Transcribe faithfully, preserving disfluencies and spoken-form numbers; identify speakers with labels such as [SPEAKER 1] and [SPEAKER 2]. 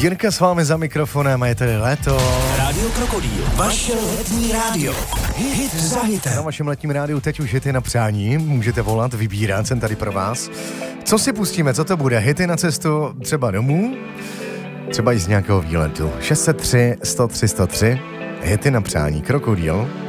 [SPEAKER 1] Jirka s vámi za mikrofonem a je tady léto.
[SPEAKER 2] Rádio Krokodýl, vaše letní rádio. Hit za hitem.
[SPEAKER 1] Na vašem letním rádiu teď už hity na přání. Můžete volat, vybírat, jsem tady pro vás. Co si pustíme, co to bude? Hity na cestu třeba domů? Třeba i z nějakého výletu. šest set tři sto tři sto tři. Hity na přání. Krokodýl.